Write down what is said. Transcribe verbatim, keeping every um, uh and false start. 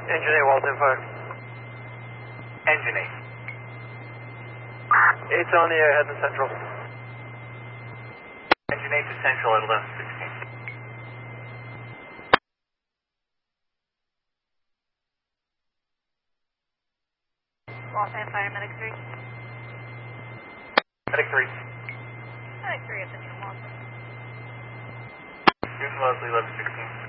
Engine eight, Walton fire. Engine eight. eight's on the air, heading to Central. Engine eight to Central at eleven sixteen. Walton fire, medic three. Medic three. Medic three at the New Walton. Newton Leslie, eleven sixteen.